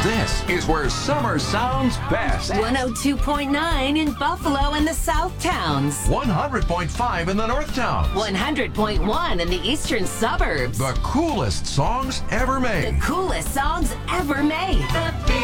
This is where summer sounds best. 102.9 in Buffalo and the South Towns. 100.5 in the North Towns. 100.1 in the Eastern Suburbs. The coolest songs ever The made. coolest songs ever made. The